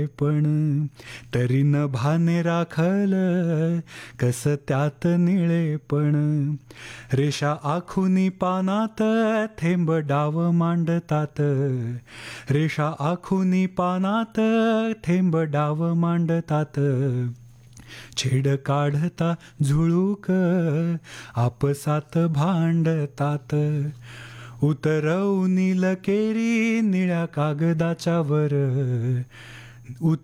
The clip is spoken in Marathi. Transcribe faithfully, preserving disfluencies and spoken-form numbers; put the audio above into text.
पण तरी न भाने राखल कस त्यात निळेपण. रेषा आखुनी पानात थेंब डाव मांडतात. रेषा आखुनी पानात थेंब डाव मांडतात. छेड काढता झुळूक आपसात भांडतात. उतरवू नील केरी निळ्या कागदाच्या वर.